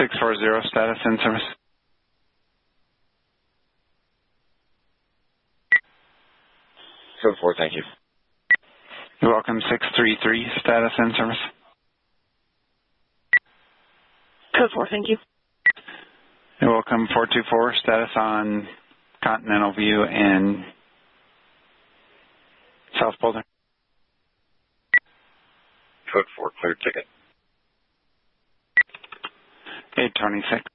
640, status in service. Code 4, thank you. You're welcome. 633, status in service. Code 4, thank you. You're welcome. 424, status on Continental View in South Boulder. Code 4, clear ticket. 826.